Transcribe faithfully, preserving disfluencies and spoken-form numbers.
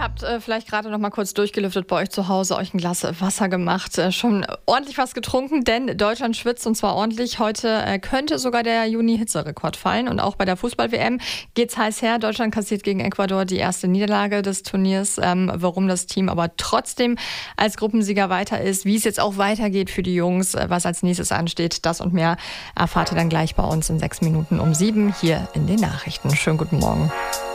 habt äh, vielleicht gerade noch mal kurz durchgelüftet bei euch zu Hause, euch ein Glas Wasser gemacht, äh, schon ordentlich was getrunken, denn Deutschland schwitzt und zwar ordentlich. Heute äh, könnte sogar der Juni-Hitzerekord fallen und auch bei der Fußball-W M geht's heiß her. Deutschland kassiert gegen Ecuador die erste Niederlage des Turniers. Ähm, warum das Team aber trotzdem als Gruppensieger weiter ist, wie es jetzt auch weitergeht für die Jungs, äh, was als nächstes ansteht, das und mehr erfahrt ihr dann gleich bei uns in sechs Minuten um sieben hier in den Nachrichten. Schönen guten Morgen.